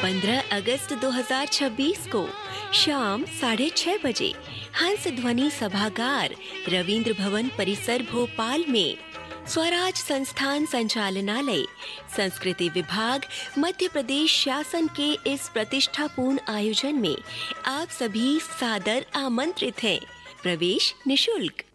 15 अगस्त 2026 को शाम 6:30 बजे हंस ध्वनि सभागार, रविंद्र भवन परिसर, भोपाल में स्वराज संस्थान संचालनालय, संस्कृति विभाग, मध्य प्रदेश शासन के इस प्रतिष्ठापूर्ण आयोजन में आप सभी सादर आमंत्रित हैं। प्रवेश निशुल्क।